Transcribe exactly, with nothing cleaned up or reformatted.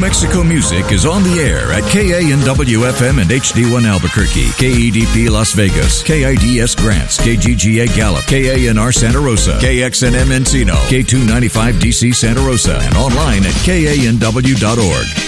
Mexico music is on the air at K A N W F M and H D one Albuquerque, K E D P Las Vegas, K I D S Grants, K G G A Gallup, K A N R Santa Rosa, K X N M Encino, K two ninety-five D C Santa Rosa, and online at K A N W dot org.